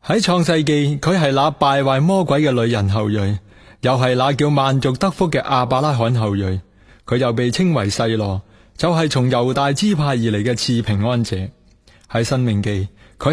喺創世記，佢係那敗壞魔鬼嘅女人後裔，又係那叫萬族得福嘅亞伯拉罕後裔。佢又被稱為細羅，就係從猶大支派而嚟嘅賜平安者。喺申命記，